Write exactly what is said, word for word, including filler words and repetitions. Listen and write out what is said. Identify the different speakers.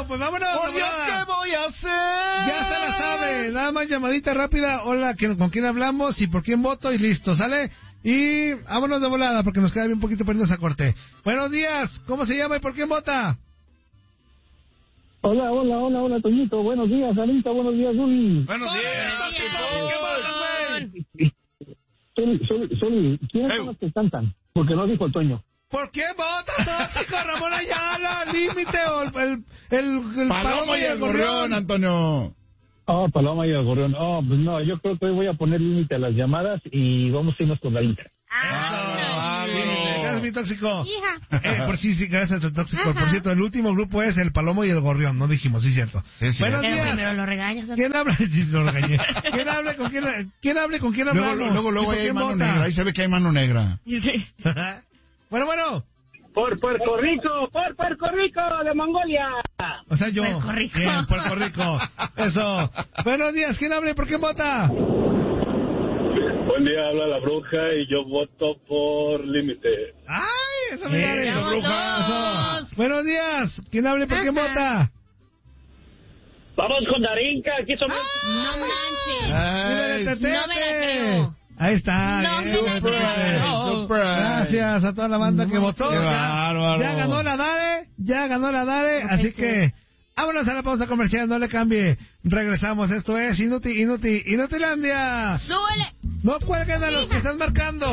Speaker 1: pues vámonos.
Speaker 2: Por Dios, ¿qué voy a hacer?
Speaker 1: Ya se la sabe. Nada más llamadita rápida. Hola, ¿con quién hablamos y por quién voto? Y listo, ¿sale? Y vámonos de volada porque nos queda bien un poquito perdiendo esa corte. Buenos días. ¿Cómo se llama y por quién vota?
Speaker 3: Hola, hola, hola, hola, Toñito. Buenos días, Anita. Buenos días, Zuli.
Speaker 2: Buenos días.
Speaker 3: Zuli, Zuli, Zuli, ¿quiénes son los que cantan? Porque no dijo el Toño.
Speaker 1: ¿Por quién votas, tóxico? Ramón Ayala, Límite o el, el, el, el
Speaker 2: Paloma y el Gorrión, Antonio.
Speaker 3: Oh, Paloma y el Gorrión. Oh, pues no, yo creo que hoy voy a poner límite a las llamadas y vamos a irnos con la Inter.
Speaker 1: Ah, límite. Gracias, mi tóxico.
Speaker 4: Hija.
Speaker 1: Eh, por sí, sí, gracias, tu tóxico.
Speaker 4: Ajá.
Speaker 1: Por cierto, el último grupo es el Palomo y el Gorrión, no dijimos, sí, cierto.
Speaker 2: Sí, sí.
Speaker 1: Buenos
Speaker 4: Pero
Speaker 1: días.
Speaker 4: primero lo regañas.
Speaker 1: ¿Quién habla? Sí, lo regañé. ¿Quién habla con quién? ¿Quién hable con quién
Speaker 2: Luego,
Speaker 1: hablamos?
Speaker 2: luego, luego
Speaker 1: ¿Y por
Speaker 2: ahí hay
Speaker 1: quién
Speaker 2: mano
Speaker 1: vota?
Speaker 2: negra. Ahí se ve que hay mano negra.
Speaker 4: Sí.
Speaker 1: Bueno, bueno.
Speaker 3: Por Puerto Rico, por Puerto Rico, de Mongolia.
Speaker 1: O sea, yo.
Speaker 4: Puerto Rico.
Speaker 1: Bien, Puerto Rico. Eso. Buenos días. ¿Quién habla y por quién vota?
Speaker 5: Buen día, habla la bruja y yo voto por límite.
Speaker 1: ¡Ay! Eso me
Speaker 2: Bien,
Speaker 1: vale.
Speaker 4: Somos
Speaker 1: Eso.
Speaker 4: dos.
Speaker 1: Buenos días. ¿Quién habla y por quién
Speaker 4: Ajá.
Speaker 1: vota?
Speaker 3: Vamos con Darinka, aquí somos.
Speaker 4: No manches.
Speaker 2: Ay,
Speaker 1: Tete.
Speaker 4: No me la creo.
Speaker 1: Ahí está.
Speaker 4: No
Speaker 1: bien,
Speaker 4: me la
Speaker 1: Tete.
Speaker 4: creo.
Speaker 2: surprise.
Speaker 1: Gracias a toda la banda que votó.
Speaker 2: Qué
Speaker 1: Ya,
Speaker 2: bárbaro.
Speaker 1: ya ganó la Dare, ya ganó la Dare, así que vámonos a la pausa comercial, no le cambie. Regresamos, esto es Inútil, Inútil, Inutilandia.
Speaker 4: Súbele.
Speaker 1: No cuelguen a los que están marcando.